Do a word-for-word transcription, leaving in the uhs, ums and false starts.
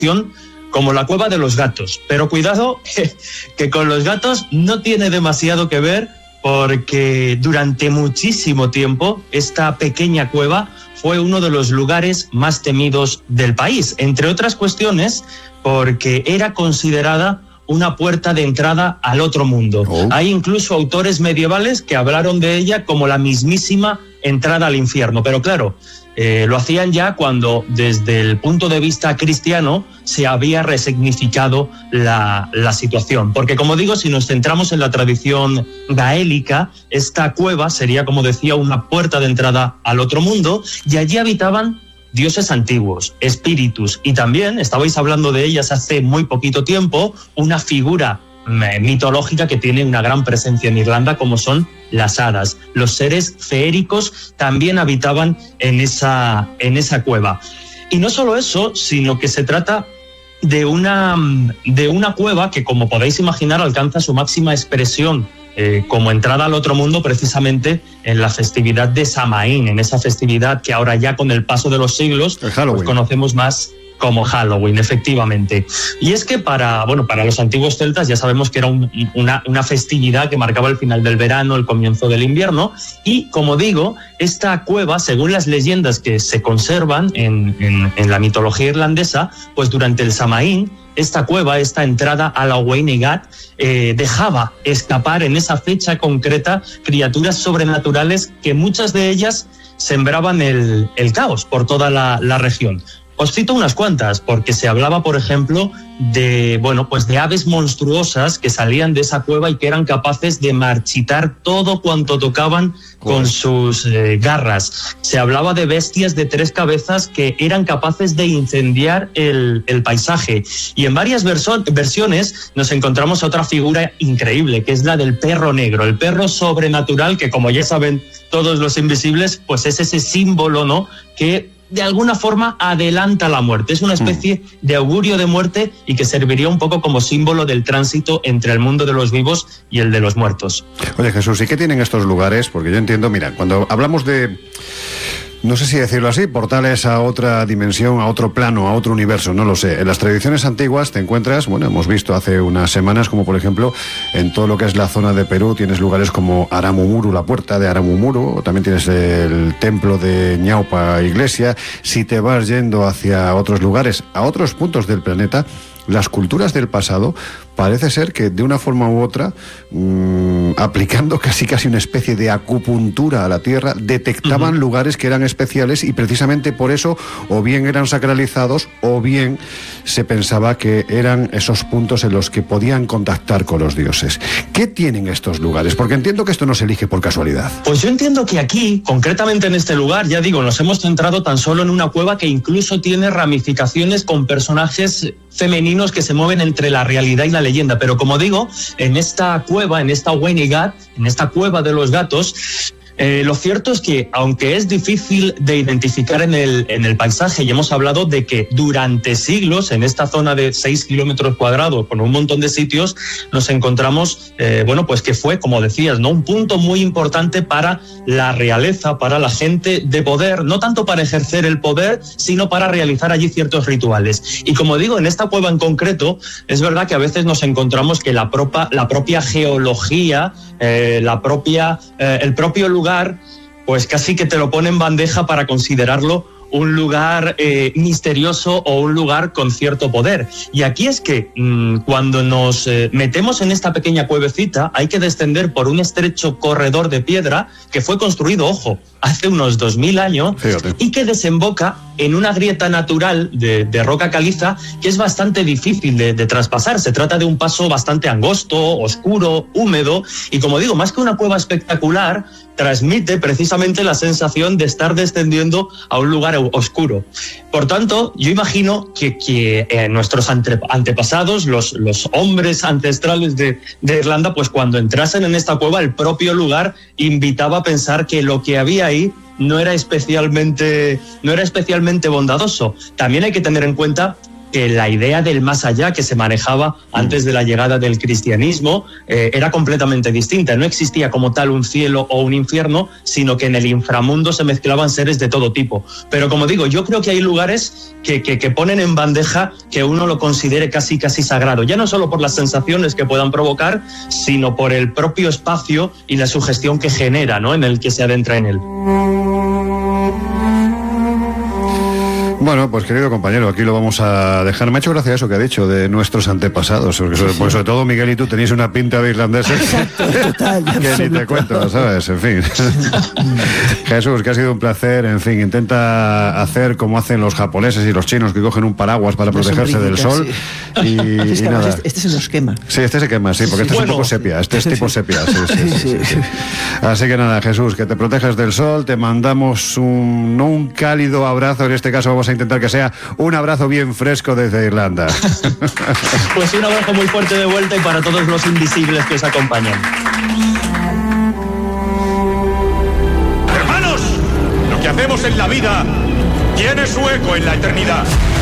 como la Cueva de los Gatos. Pero cuidado, que, que con los gatos no tiene demasiado que ver, porque durante muchísimo tiempo esta pequeña cueva fue uno de los lugares más temidos del país, entre otras cuestiones porque era considerada una puerta de entrada al otro mundo. Oh. Hay incluso autores medievales que hablaron de ella como la mismísima entrada al infierno, pero claro, eh, lo hacían ya cuando desde el punto de vista cristiano se había resignificado la, la situación, porque como digo, si nos centramos en la tradición gaélica, esta cueva sería, como decía, una puerta de entrada al otro mundo, y allí habitaban dioses antiguos, espíritus, y también, estabais hablando de ellas hace muy poquito tiempo, una figura mitológica que tiene una gran presencia en Irlanda, como son las hadas. Los seres feéricos también habitaban en esa, en esa cueva. Y no solo eso, sino que se trata de una, de una cueva que, como podéis imaginar, alcanza su máxima expresión eh, como entrada al otro mundo precisamente en la festividad de Samaín, en esa festividad que ahora ya con el paso de los siglos pues conocemos más como Halloween, efectivamente. Y es que para, bueno, para los antiguos celtas ya sabemos que era un, una, una festividad que marcaba el final del verano, el comienzo del invierno, y como digo, esta cueva, según las leyendas que se conservan en, en, en la mitología irlandesa, pues durante el Samaín, esta cueva, esta entrada a la Wainegad, eh, dejaba escapar en esa fecha concreta criaturas sobrenaturales que muchas de ellas sembraban el, el caos por toda la, la región. Os cito unas cuantas, porque se hablaba, por ejemplo, de, bueno, pues de aves monstruosas que salían de esa cueva y que eran capaces de marchitar todo cuanto tocaban con sus eh, garras. Se hablaba de bestias de tres cabezas que eran capaces de incendiar el, el paisaje. Y en varias verso- versiones nos encontramos a otra figura increíble, que es la del perro negro, el perro sobrenatural, que como ya saben todos los invisibles, pues es ese símbolo, ¿no?, que de alguna forma adelanta la muerte. Es una especie de augurio de muerte y que serviría un poco como símbolo del tránsito entre el mundo de los vivos y el de los muertos. Oye, Jesús, ¿y qué tienen estos lugares? Porque yo entiendo, mira, cuando hablamos de, no sé si decirlo así, portales a otra dimensión, a otro plano, a otro universo, no lo sé. En las tradiciones antiguas te encuentras, bueno, hemos visto hace unas semanas, como por ejemplo, en todo lo que es la zona de Perú, tienes lugares como Aramumuru, la puerta de Aramumuru, o también tienes el templo de Ñaupa Iglesia. Si te vas yendo hacia otros lugares, a otros puntos del planeta, las culturas del pasado parece ser que de una forma u otra, mmm, aplicando casi casi una especie de acupuntura a la Tierra, detectaban uh-huh. lugares que eran especiales y precisamente por eso o bien eran sacralizados o bien se pensaba que eran esos puntos en los que podían contactar con los dioses. ¿Qué tienen estos lugares? Porque entiendo que esto no se elige por casualidad. Pues yo entiendo que aquí, concretamente en este lugar, ya digo, nos hemos centrado tan solo en una cueva que incluso tiene ramificaciones con personajes femeninos que se mueven entre la realidad y la leyenda, pero como digo, en esta cueva, en esta Wainegad, en esta cueva de los gatos, eh, lo cierto es que, aunque es difícil de identificar en el, en el paisaje, y hemos hablado de que durante siglos, en esta zona de seis kilómetros cuadrados, con un montón de sitios, nos encontramos, eh, bueno, pues que fue, como decías, ¿no?, un punto muy importante para la realeza, para la gente de poder, no tanto para ejercer el poder, sino para realizar allí ciertos rituales. Y como digo, en esta cueva en concreto, es verdad que a veces nos encontramos que la, propa, la propia geología, eh, la propia, eh, el propio lugar, pues casi que te lo pone en bandeja para considerarlo un lugar eh, misterioso o un lugar con cierto poder. Y aquí es que mmm, cuando nos eh, metemos en esta pequeña cuevecita, hay que descender por un estrecho corredor de piedra que fue construido, ojo, hace unos dos mil años. Fíjate. Y que desemboca en una grieta natural de, de roca caliza que es bastante difícil de, de traspasar. Se trata de un paso bastante angosto, oscuro, húmedo, y como digo, más que una cueva espectacular, transmite precisamente la sensación de estar descendiendo a un lugar oscuro. Por tanto, yo imagino que, que eh, nuestros ante, antepasados, los, los hombres ancestrales de, de Irlanda, pues cuando entrasen en esta cueva, el propio lugar invitaba a pensar que lo que había ahí no era especialmente, no era especialmente bondadoso. También hay que tener en cuenta que la idea del más allá que se manejaba antes de la llegada del cristianismo eh, era completamente distinta. No existía como tal un cielo o un infierno, sino que en el inframundo se mezclaban seres de todo tipo. Pero como digo, yo creo que hay lugares que, que, que ponen en bandeja que uno lo considere casi, casi sagrado, ya no solo por las sensaciones que puedan provocar, sino por el propio espacio y la sugestión que genera, ¿no?, en el que se adentra en él. Bueno, pues querido compañero, aquí lo vamos a dejar. Me ha hecho gracia eso que ha dicho de nuestros antepasados, porque sobre, pues sobre todo Miguel y tú tenéis una pinta de irlandeses que ni te cuento, ¿sabes? En fin. Jesús, que ha sido un placer. En fin, intenta hacer como hacen los japoneses y los chinos, que cogen un paraguas para protegerse del sol. Sí. Y, este, y nada. Este, este se nos quema. Sí, este se quema, sí, porque este bueno. es un poco sepia. Este es tipo sepia, sí, sí, sí, sí, sí. Así que nada, Jesús, que te protejas del sol. Te mandamos un, no un cálido abrazo, en este caso vamos a intentar que sea un abrazo bien fresco desde Irlanda. Pues un abrazo muy fuerte de vuelta y para todos los invisibles que os acompañan. Hermanos, lo que hacemos en la vida tiene su eco en la eternidad.